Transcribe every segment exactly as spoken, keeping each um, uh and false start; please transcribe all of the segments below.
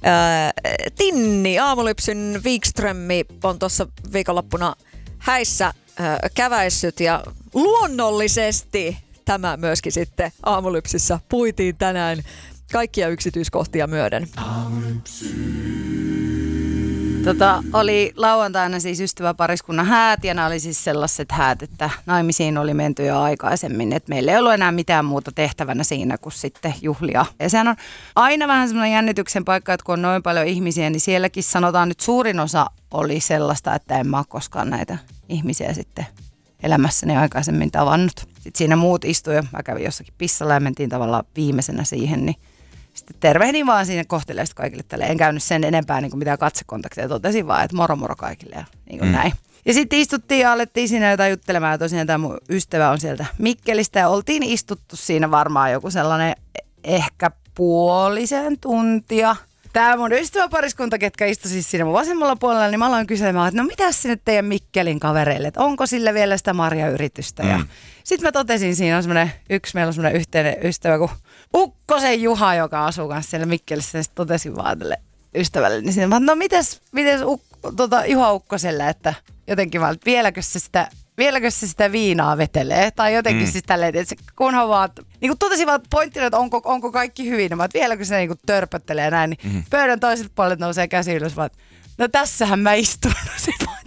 Tinni, Aamulypsyn Wikströmmi on tuossa viikonloppuna häissä äh, käväissyt ja luonnollisesti tämä myöskin sitten Aamulypsissä puitiin tänään kaikkia yksityiskohtia myöden. Tota, oli lauantaina siis ystäväpariskunnan häät ja nämä oli siis sellaiset häät, että naimisiin oli menty jo aikaisemmin, että meillä ei ollut enää mitään muuta tehtävänä siinä kuin sitten juhlia. Ja sehän on aina vähän semmoinen jännityksen paikka, että kun on noin paljon ihmisiä, niin sielläkin sanotaan nyt suurin osa oli sellaista, että en mä ole koskaan näitä ihmisiä sitten elämässäni aikaisemmin tavannut. Sitten siinä muut istuivat, mä kävin jossakin pissalla ja mentiin tavallaan viimeisenä siihen, niin sitten tervehdin vaan siinä kohteliaasti kaikille tälle. En käynyt sen enempää niin kuin mitään katsekontakteja. Totesin vaan, että moro moro kaikille ja niin kuin mm. näin. Ja sitten istuttiin ja alettiin siinä jotain juttelemaan. Ja tosiaan tämä mun ystävä on sieltä Mikkelistä. Ja oltiin istuttu siinä varmaan joku sellainen ehkä puolisen tuntia. Tämä mun ystäväpariskunta, ketkä istui siis siinä mun vasemmalla puolella, niin mä aloin kyselemään, että no mitäs sinne teidän Mikkelin kavereille, että onko sille vielä sitä marjayritystä. Mm. Ja sitten mä totesin, siinä on semmoinen, yksi meillä on semmoinen yhteinen ystävä kuin Ukkosen Juha, joka asuu kanssa siellä Mikkelissä. Ja sitten totesin vaan tälle ystävälle, niin siinä mä no mites, mites Uk- tota, Juha Ukkoselle, että jotenkin vaan, että vieläkö se sitä... Vieläkö se sitä viinaa vetelee? Tai jotenkin mm. siis tälleen, että se kunhan vaan, niin kuin totesin vaan pointtina, että onko, onko kaikki hyvin, että vieläkö se niin kuin törpöttelee näin, niin mm. pöydän toiselta puolelta nousee käsi ylös, vaan, no tässähän mä istun. Sitten vaan,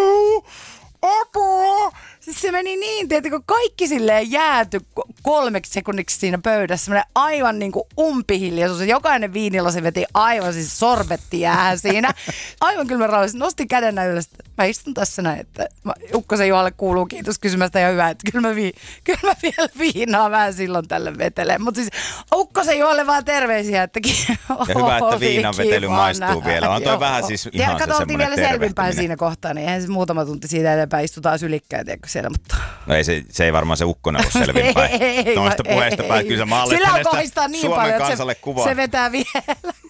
apua! Siis se meni niin, tietenkin, kun kaikki silleen jääty kolmeksi sekunniksi siinä pöydässä, semmoinen aivan niin kuin umpihiljaisuus. Jokainen viinilasi veti aivan siis sorbetti jäähän siinä. Aivan kyllä mä rauhasin, nostin käden näin ylös, että mä istun tässä näin, että mä, Ukkosen Juhalle kuuluu kiitos kysymästä ja hyvä, että kyllä mä, vi, kyllä mä vielä viinaa vähän silloin tälle vetelen. Mutta siis Ukkosen Juhalle vaan terveisiä, että ja hyvä, että viinan vetely maistuu vielä. On toi vähän siis ihan se semmoinen vielä selvinpäin siinä kohtaa, niin eihän se muutama tunti siitä eteenpäin istutaan sylikkään, tiedätkö siellä, mutta... No ei se, se ei varmaan se Ukkonen ole selvinpäin. Noista puheista päin, kyllä sä maalit hänestä niin Suomen paljon, kansalle se, kuvaa. Se vetää vielä